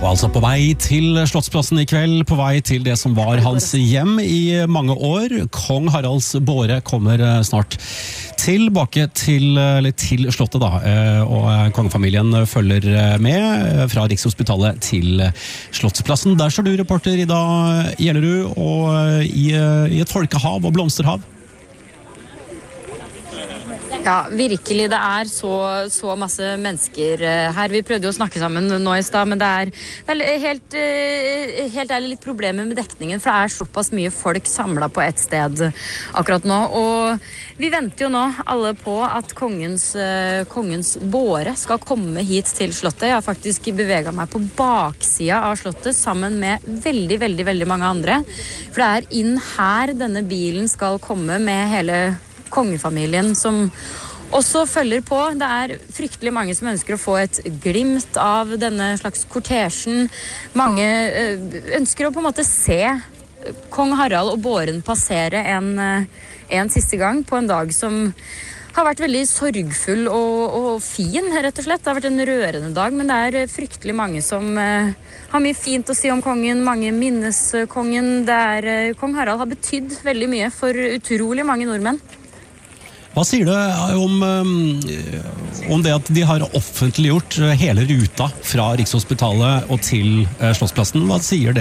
Og altså på vei til Slottsplassen I kveld, på vei til det som var hans hjem I mange år. Kong Haralds båre kommer snart tilbake til slottet da, og kongefamilien følger med fra Rikshospitalet til Slottsplassen. Der står du, reporter Ida Gjellerud, og I et folkehav og blomsterhav. Ja, virkelig. Det så masse mennesker her. Vi prøvde jo å snakke sammen nå I sted, men det er helt ærlig litt problemer med dekningen, for det er såpass mye folk samlet på et sted akkurat nå. Og vi venter jo nå alle på at kongens båre skal komme hit til slottet. Jeg har faktisk beveget meg på baksida av slottet sammen med veldig, veldig, veldig mange andre. For det er inn her denne bilen skal komme med hele kongefamilien som også følger på. Det er fryktelig mange som ønsker å få et glimt av denne slags kortesjen. Mange ønsker å på en måte se kong Harald og båren passere en siste gang på en dag som har vært veldig sorgfull og fin, rett og slett. Det har vært en rørende dag, men det er fryktelig mange som har mye fint å si om kongen. Mange minnes kongen. Kong Harald har betydd veldig mye for utrolig mange nordmenn. Hva sier du om det at de har offentliggjort hele ruta fra Rikshospitalet og til Slottsplassen? Hva sier det